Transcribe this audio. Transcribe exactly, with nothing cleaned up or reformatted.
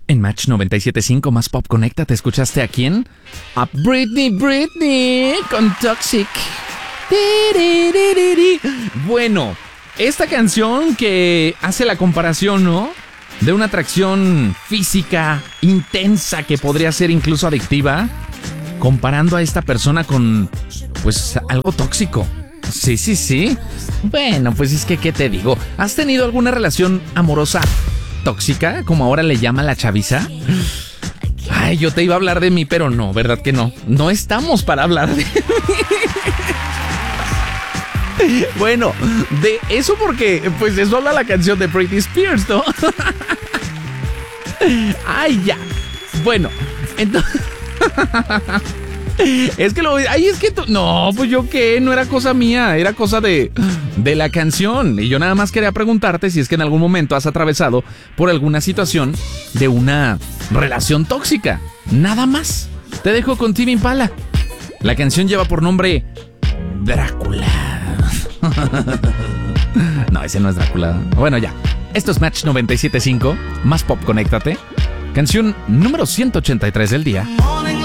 En Match noventa y siete punto cinco más Pop Conecta, ¿te escuchaste a quién? A Britney, Britney con Toxic. Bueno, esta canción que hace la comparación, ¿no? De una atracción física intensa que podría ser incluso adictiva, comparando a esta persona con, pues, algo tóxico. Sí, sí, sí. Bueno, pues es que, ¿qué te digo? ¿Has tenido alguna relación amorosa tóxica, como ahora le llama la chaviza? Ay, yo te iba a hablar de mí, pero no, ¿verdad que no? No estamos para hablar de mí. Bueno, de eso porque, pues eso habla la canción de Britney Spears, ¿no? Ay, ya. Bueno, entonces... Es que lo... Ay, es que... tú- No, pues yo qué, no era cosa mía, era cosa de... de la canción. Y yo nada más quería preguntarte si es que en algún momento has atravesado por alguna situación de una relación tóxica. Nada más. Te dejo con Tame Impala. La canción lleva por nombre Drácula. No, ese no es Drácula. Bueno, ya. Esto es Match noventa y siete punto cinco. Más Pop, conéctate. Canción número ciento ochenta y tres del día.